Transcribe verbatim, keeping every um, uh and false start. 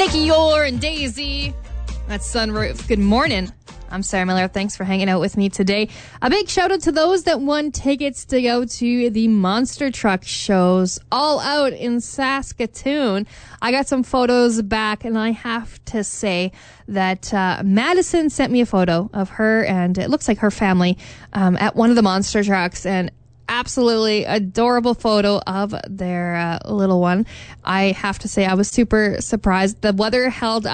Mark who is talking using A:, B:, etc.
A: Nikki Orr and Daisy. That's Sunroof. Good morning. I'm Sarah Miller. Thanks for hanging out with me today. A big shout out to those that won tickets to go to the Monster Truck shows all out in Saskatoon. I got some photos back, and I have to say that uh, Madison sent me a photo of her, and it looks like her family um, at one of the Monster Trucks, and absolutely adorable photo of their uh, little one. I have to say I was super surprised. The weather held